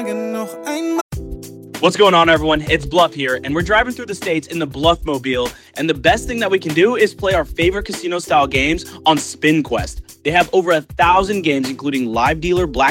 What's going on, everyone? It's Bluff here, and we're driving through the states in the Bluffmobile, and the best thing that we can do is play our favorite casino-style games on SpinQuest. They have over 1,000 games, including live dealer, black